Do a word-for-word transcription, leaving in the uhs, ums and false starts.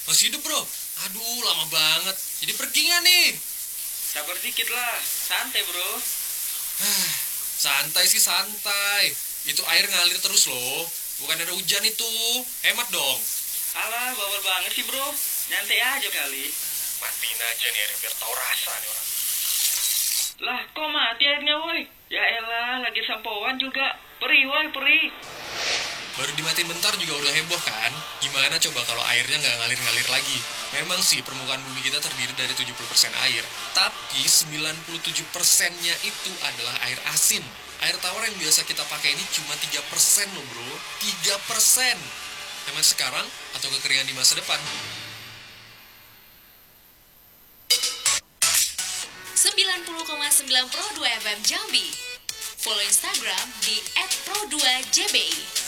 Masih hidup, bro. Aduh, lama banget. Jadi pergi nggak nih? Sabar dikit lah, santai bro. Santai sih santai. Itu air ngalir terus loh. Bukan ada hujan itu. Hemat dong. Alah, bawel banget sih bro. Nyantai aja kali. Matiin aja nih air biar tahu rasa nih orang. Lah, kok mati airnya woi? Ya elah, lagi sampoan juga. Perih woi, perih. Baru dimatiin bentar juga udah heboh kan? Gimana coba kalau airnya nggak ngalir-ngalir lagi? Memang sih permukaan bumi kita terdiri dari tujuh puluh persen air. Tapi sembilan puluh tujuh persennya itu adalah air asin. Air tawar yang biasa kita pakai ini cuma tiga persen loh bro. tiga persen. Hemat sekarang atau kekeringan di masa depan? sembilan puluh koma sembilan Pro dua F M Jambi. Follow Instagram di et pro dua J B I.